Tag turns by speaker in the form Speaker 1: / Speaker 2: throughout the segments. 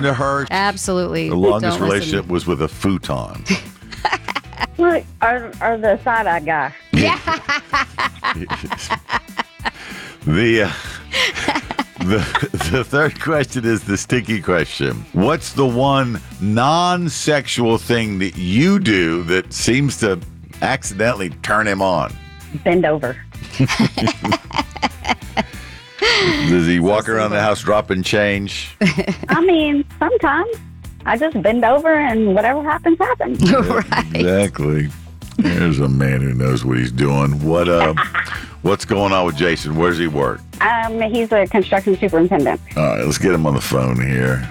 Speaker 1: to her?
Speaker 2: Absolutely.
Speaker 1: The longest
Speaker 2: Don't
Speaker 1: relationship
Speaker 2: listen.
Speaker 1: was with a futon.
Speaker 3: Look, or the side-eye guy.
Speaker 1: The third question is the sticky question. What's the one non-sexual thing that you do that seems to accidentally turn him on?
Speaker 3: Bend over.
Speaker 1: Does he walk around the house dropping change?
Speaker 3: I mean, sometimes I just bend over and whatever happens, happens.
Speaker 2: Right.
Speaker 1: Exactly. There's a man who knows what he's doing. What's going on with Jason? Where does he work?
Speaker 3: He's a construction superintendent.
Speaker 1: All right, let's get him on the phone here.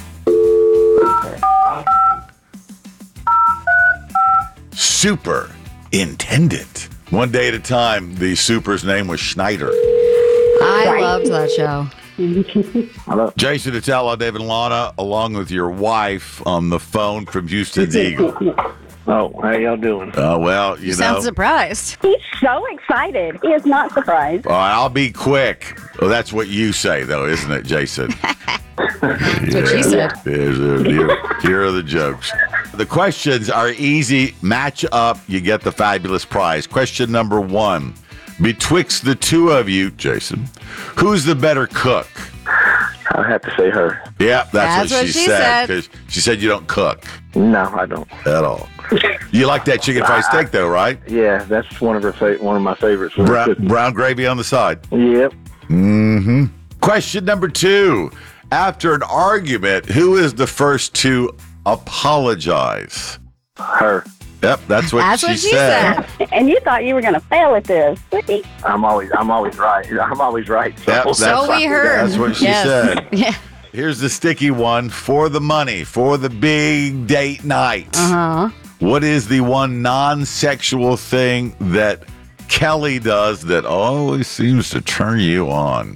Speaker 1: Superintendent. One day at a time, the super's name was Schneider.
Speaker 2: I loved that show.
Speaker 4: Hello.
Speaker 1: Jason, it's Outlaw David and Lana, along with your wife on the phone from Houston's Eagle.
Speaker 4: Oh, how y'all doing?
Speaker 1: Well, you know.
Speaker 2: Sound surprised.
Speaker 3: He's so excited. He is not surprised.
Speaker 1: All right, I'll be quick. Well, that's what you say, though, isn't it, Jason?
Speaker 2: That's what she said.
Speaker 1: Here are the jokes. The questions are easy. Match up. You get the fabulous prize. Question number 1. Betwixt the two of you, Jason, who's the better cook?
Speaker 4: I have to say her.
Speaker 1: Yeah, that's what she said.
Speaker 2: said.
Speaker 1: Because she said you don't cook
Speaker 4: No, I don't.
Speaker 1: at all. You like that chicken fried steak, though, right?
Speaker 4: Yeah, that's one of my favorites.
Speaker 1: Brown gravy on the side.
Speaker 4: Yep.
Speaker 1: Mm-hmm. Question number 2. After an argument, who is the first to apologize?
Speaker 4: Her.
Speaker 1: Yep, that's what she said.
Speaker 3: And you thought you were going to fail at this. Whoopee.
Speaker 4: I'm always right. I'm always right.
Speaker 1: Yep,
Speaker 2: So we heard.
Speaker 1: That's what she
Speaker 2: Yes.
Speaker 1: said.
Speaker 2: Yeah.
Speaker 1: Here's the sticky one for the money, for the big date night.
Speaker 2: Uh-huh.
Speaker 1: What is the one non-sexual thing that Kelly does that always seems to turn you on?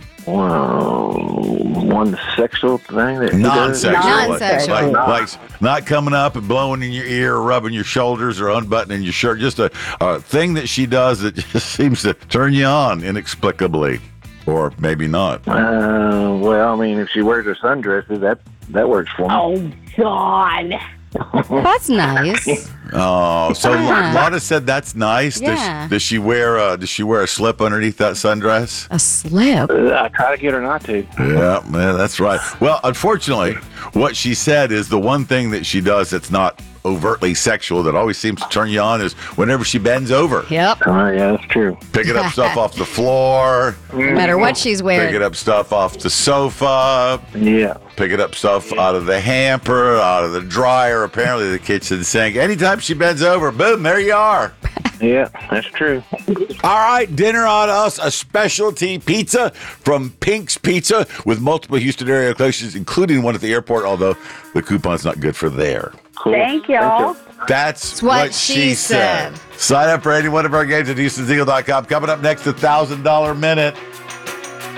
Speaker 4: One sexual thing that he does?
Speaker 1: Non-sexual.
Speaker 2: Non-sexual.
Speaker 1: Like not coming up and blowing in your ear or rubbing your shoulders or unbuttoning your shirt. Just a thing that she does that just seems to turn you on inexplicably. Or maybe not.
Speaker 4: Well, I mean, if she wears her sundresses, that works for me.
Speaker 3: Oh, God.
Speaker 2: That's nice.
Speaker 1: Oh, so
Speaker 2: Yeah.
Speaker 1: Lana said that's nice.
Speaker 2: Yeah.
Speaker 1: Does she wear a slip underneath that sundress?
Speaker 2: A slip.
Speaker 4: I try to get her not to.
Speaker 1: Yeah, man, that's right. Well, unfortunately, what she said is the one thing that she does that's not overtly sexual that always seems to turn you on is whenever she bends over,
Speaker 2: Yep.
Speaker 4: Yeah, that's true.
Speaker 1: picking up stuff off the floor,
Speaker 2: No matter what she's wearing.
Speaker 1: picking up stuff off the sofa,
Speaker 4: Yeah.
Speaker 1: picking up stuff out of the hamper, out of the dryer, apparently the kitchen sink. Anytime she bends over, boom, there you are.
Speaker 4: Yeah, that's true.
Speaker 1: All right, dinner on us, a specialty pizza from Pink's Pizza with multiple Houston area locations, including one at the airport, although the coupon's not good for there.
Speaker 4: Cool.
Speaker 3: Thank y'all.
Speaker 1: That's
Speaker 2: what
Speaker 1: she
Speaker 2: she said.
Speaker 1: Sign up for any one of our games at Houston'sEagle.com. Coming up next, $1,000 minute.